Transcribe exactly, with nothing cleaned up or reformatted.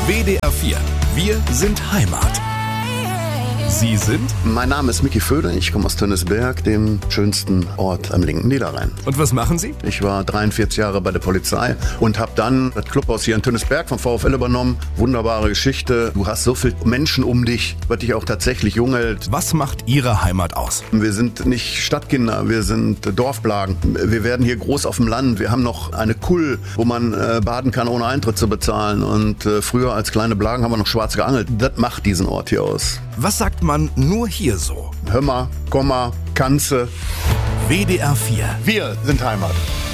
W D R vier. Wir sind Heimat. Sie sind? Mein Name ist Micky Föder, ich komme aus Tönnesberg, dem schönsten Ort am linken Niederrhein. Und was machen Sie? Ich war dreiundvierzig Jahre bei der Polizei und habe dann das Clubhaus hier in Tönnesberg vom VfL übernommen. Wunderbare Geschichte. Du hast so viele Menschen um dich, was dich auch tatsächlich jung hält. Was macht Ihre Heimat aus? Wir sind nicht Stadtkinder, wir sind Dorfblagen. Wir werden hier groß auf dem Land. Wir haben noch eine Kull, wo man äh, baden kann, ohne Eintritt zu bezahlen. Und äh, früher als kleine Blagen haben wir noch schwarz geangelt. Das macht diesen Ort hier aus. Was sagt man nur hier so? Hör mal, komm mal, kannste. W D R vier. Wir sind Heimat.